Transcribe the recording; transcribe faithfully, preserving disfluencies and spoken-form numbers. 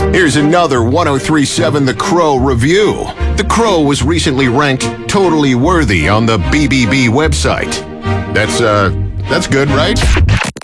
Here's another one oh three point seven The Crow review. The Crow was recently ranked totally worthy on the B B B website. That's, uh, that's good, right?